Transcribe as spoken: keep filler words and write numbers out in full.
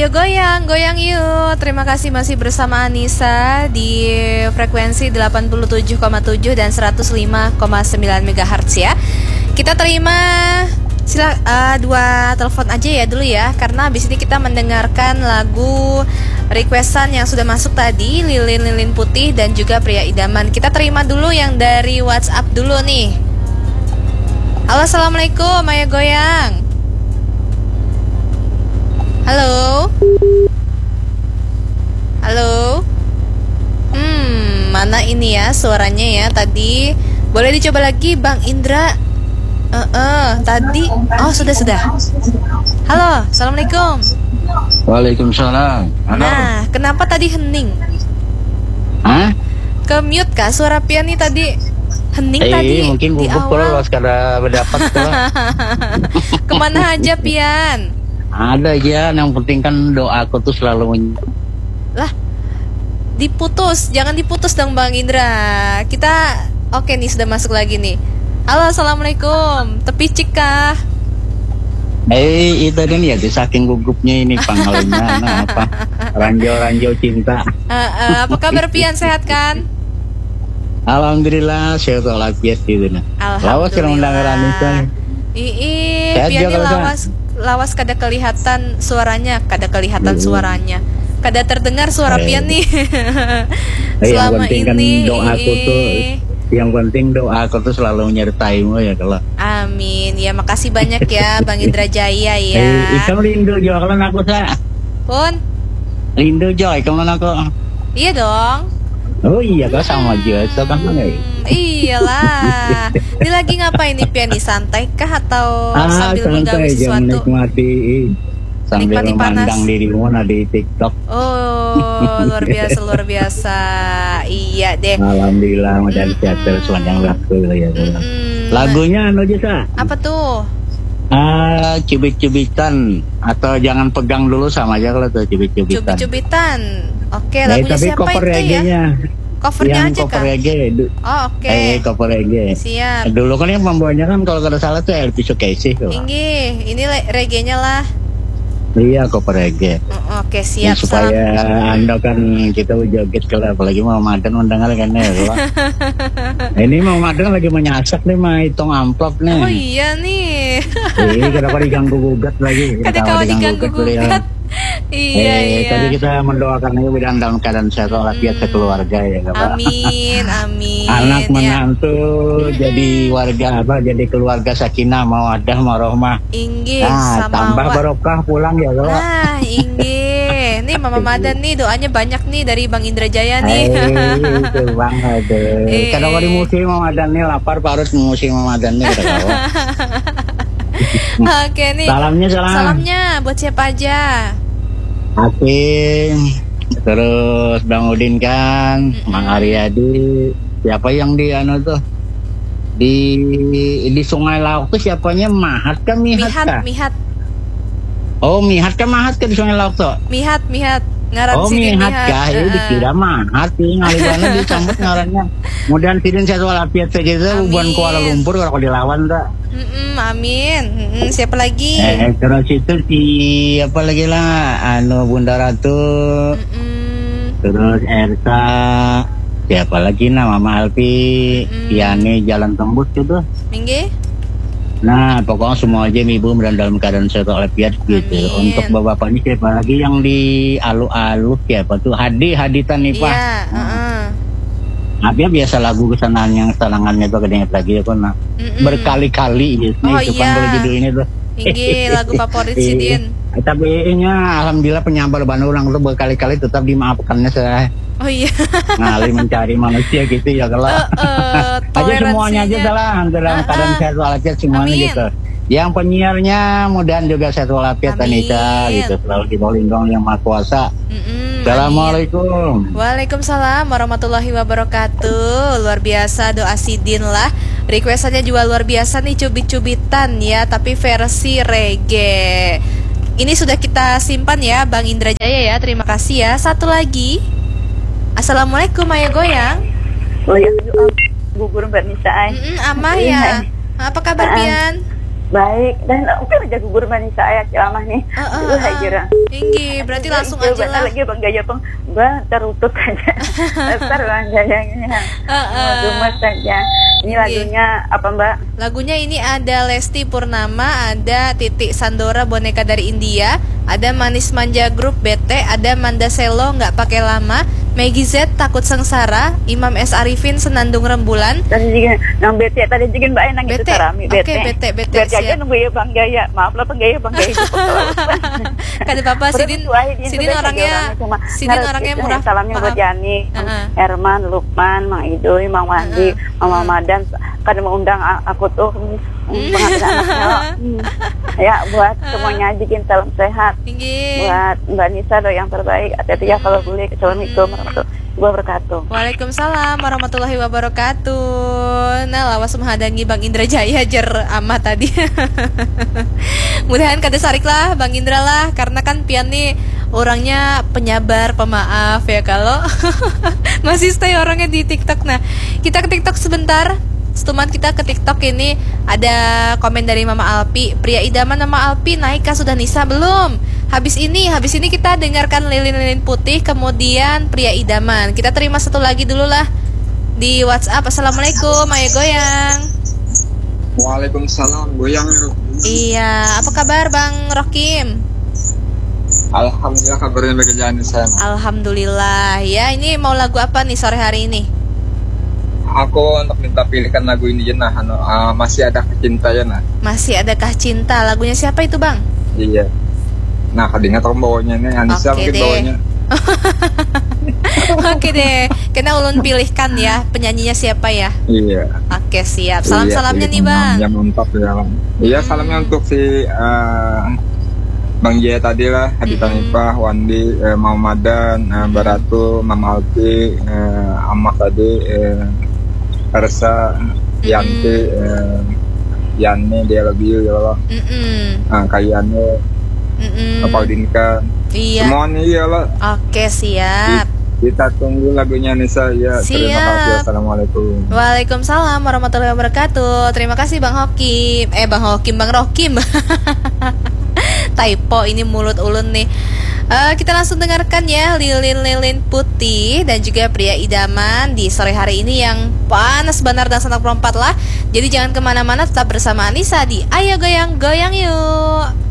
Ayo goyang, goyang yuk. Terima kasih masih bersama Anissa di frekuensi delapan puluh tujuh koma tujuh dan seratus lima koma sembilan megahertz ya. Kita terima sila uh, dua telepon aja ya dulu ya, karena habis ini kita mendengarkan lagu requestan yang sudah masuk tadi, Lilin-Lilin Putih dan juga Pria Idaman. Kita terima dulu yang dari WhatsApp dulu nih. Halo, assalamualaikum, ayo goyang. Halo. Halo. Hmm, mana ini ya suaranya ya tadi? Boleh dicoba lagi Bang Indra? Eh, uh, uh, tadi. Oh, sudah sudah. Halo, assalamualaikum. Waalaikumsalam. Halo. Nah, kenapa tadi hening? Hah? Ke mute kah suara piani tadi? Hening eh, tadi mungkin di gugup awal. Lolos kada berdapat. Kemana aja Pian? Ada aja, yang penting kan doa aku tuh selalu men- Lah, diputus, jangan diputus dong Bang Indra. Kita oke nih, sudah masuk lagi nih. Halo, assalamualaikum. Tepi cika. Eh, itu kan ya, saking gugupnya ini panggalnya, nah, apa? Ranjau-ranjau cinta. Uh, uh, apa kabar Pian, sehat kan? Alhamdulillah, sehat walafiat gitu nah. Lawas yang mendengar Anissa. Ii, Pian ini lawas. Lawas kada kelihatan suaranya, kada kelihatan suaranya, kada terdengar suara eh. Pian nih. Selama yang ini kan doaku tuh, yang penting doaku tuh selalu menyertaimu ya kalau. Amin. Ya makasih banyak ya Bang Indra Jaya ya. Eh, kamu rindu jo kalau aku sa. Pun. Rindu jo kalau aku. Iya dong. Oh iya, kau sama aja, so kan enggak? Iyalah. Ini lagi ngapain nih Pian? Santai kah atau ah, sambil menggawe sesuatu? Menikmati, sambil Menikmati memandang dirimu nah di TikTok. Oh, luar biasa, luar biasa. Iya deh. Alhamdulillah, mudah sehat terus panjang waktu ya. Mm-mm. Lagunya anu aja sa? Apa tuh? Ah, cubit-cubitan atau jangan pegang dulu sama aja kalau tuh cubit-cubitan. Cubit-cubitan. Oke, nah, lagunya tapi siapa cover itu reggae-nya. ya? Covernya yang aja cover kan? reggae. Oh, oke. Okay. Eh, cover reggae. Siap. Dulu kan yang pembawanya kan kalau kada salah tuh Elvis Sukaisi. Tinggi, ini reggae-nya lah. Iya, cover reggae. Oh, oke, siap. Ya, supaya salam. Anda kan kita joget kalau apalagi mau madan mendengar kan ya. Ini mau madan lagi menyasak nih mah hitung amplop nih. Oh iya nih. Iya, kenapa diganggu gugat lagi? Kenapa diganggu gugat? Iya, eh, iya. Tadi kita mendoakan ibu dan dalam keadaan sehat walafiat hmm. sekeluarga ya, Pak. Amin, amin. Anak menantu ya. jadi warga apa? Jadi keluarga sakinah, mawaddah, warahmah. Inggih, nah, sama tambah wa- barokah pulang ya, Pak. Nah, inggih. Nih Mama Madan nih doanya banyak nih dari Bang Indra Jaya nih. Eh, itu banget. Eh. Kadang di musim Mama Madan nih lapar, parut musim Mama Madan nih kita tahu. Oke nih. Salamnya salam. Salamnya buat siapa aja? Hakim, terus Bang Udin kan, mm-hmm. Mang Aryadi, siapa yang di anu tuh di di Sungai Lauk tuh siapanya Mahat kan Mihat Mihat, kah? Mihat. Oh Mihat kan Mahat kan di Sungai Lauk tuh? Mihat, Mihat. Ngaran oh Mihat, Mihat kah? Ya dikira Mahat sih ngalibana disambut ngarannya. Mudahan sidin sehat walafiat saja tuh bukan Kuala Lumpur kalau dilawan tuh. Mm-mm, amin. Mm-mm, siapa lagi? Eh, terus itu si apa lagi lah, anu Bunda Ratu. Mm-mm. Terus Ersa, siapa lagi nah Mama Alfi, Yani Jalan Tembus gitu. Minggi? Nah, pokoknya semua aja ibu dan dalam keadaan sehat walafiat gitu. Amin. Untuk bapak ini siapa lagi yang di alu-alu siapa tuh? Hadi Hadi Tanifah. Iya, uh-uh. Tapi biasa lagu kesenangan yang senangannya tuh kedenget lagi ya kan nah. Berkali-kali gitu oh, itu iya. kan boleh judul ini tuh. Ini lagu favorit si Din. Tapi ini alhamdulillah penyabar Bandung orang tuh berkali-kali tetap dimaafkannya saya. Oh iya. Ngali mencari manusia gitu ya kalau. Uh, uh, aja semuanya aja salah dalam uh, keadaan uh, sehat walafiat semuanya amin. Gitu. Yang penyiarnya mudahan juga sehat walafiat Anissa gitu selalu di bawah lindung yang Maha Kuasa. Mm-mm. Assalamualaikum. Waalaikumsalam warahmatullahi wabarakatuh. Luar biasa doa Sidin lah. Requestannya juga luar biasa nih, cubit-cubitan ya, tapi versi reggae. Ini sudah kita simpan ya Bang Indra Jaya ya. Terima kasih ya. Satu lagi. Assalamualaikum Maya Goyang. Goyang juga gugur Mbak Nisa. Mm-mm, Amah ya. Apa kabar Pian? baik dan oke aja gugur manis saya ceramah nih. Uh, uh, Itu saya uh. kira. Tinggi, berarti langsung Iya, aja bentar lah. lagi bang gaya bang, bang terutut aja. Ntar bang gayanya, Uh, uh. gemes saja. Ini Iya. lagunya apa mbak? Lagunya ini ada Lesti Purnama, ada Titik Sandora boneka dari India, ada Manis Manja Group B T, ada Manda Selo nggak pakai lama, Maggie Z Takut Sengsara, Imam S Arifin Senandung Rembulan. Tadi juga nang bete tadi juga mbak yang nang Bete. itu tarami Oke, bete, bete, Bete aja siap. nunggu ya bang gaya. Maaf lah bang gaya bang gaya. Kata Papa Sidin, Sidin orangnya, Sidin orangnya murah. Salamnya buat Maaf. Yani, Uh-uh. Herman, Lukman, Mang Idoy, Mang Wandi, Uh-uh. Mama Madan. Kan mau undang a- aku tuh Hmm. pengantin anaknya. Hmm. Ya buat semuanya bikin salam sehat. Tinggi. Buat Mbak Nisa doa yang terbaik. Hati-hati ya kalau boleh. Assalamualaikum warahmatullahi wabarakatuh. Waalaikumsalam warahmatullahi wabarakatuh. Nah, lawas menghadangi Bang Indra Jaya jer amat tadi. Mudahan kada sarik lah Bang Indra lah, karena kan Pian nih orangnya penyabar, pemaaf ya kalau masih stay orangnya di TikTok. Nah, kita ke TikTok sebentar. Setuman kita ke TikTok ini ada komen dari Mama Alpi. Pria idaman nama Alpi naik kah sudah Nisa belum? Habis ini, habis ini kita dengarkan lilin-lilin putih, kemudian pria idaman. Kita terima satu lagi dulu lah di WhatsApp. Assalamualaikum, ayo goyang. Waalaikumsalam, goyang. Iya, apa kabar Bang Rokim? Alhamdulillah kabarnya bekerjaan saya. Alhamdulillah. Ya, ini mau lagu apa nih sore hari ini? Aku untuk minta pilihkan lagu ini ya nah, anu, uh, masih ada cinta ya nah. Masih adakah cinta? Lagunya siapa itu Bang? Iya. Nah, kadingat aku bawanya nih, Anissa Oke mungkin deh. bawanya. Oke deh, kena ulun pilihkan ya penyanyinya siapa ya? Iya. Oke siap. Salam-salamnya Iya, nih Bang. Ya mantap ya. Bang. Iya, Hmm. salamnya untuk si uh, Bang Jaya tadi lah, Hadi Mm-mm. Tanifah, Wandi, eh, Mama Madan, eh, Baratu, Mama Alpi, eh, Amak tadi, eh, Ersa, Yanti, eh, Yani, dia lebih ya Allah, Mm-mm. ah, Kayane, Mm-mm. Paudinka, Iya. semuanya ya Allah. Oke siap. Kita tunggu lagunya Nisa ya. Terima Siap. kasih. Assalamualaikum. Waalaikumsalam warahmatullahi wabarakatuh. Terima kasih Bang Hokim. Eh Bang Hokim, Bang Rokim. Typo ini mulut ulun nih. Eh, kita langsung dengarkan ya lilin-lilin putih dan juga pria idaman di sore hari ini yang panas benar dan sangat perempat lah. Jadi jangan kemana-mana, tetap bersama Anissa di Ayo Goyang Goyang Yuk.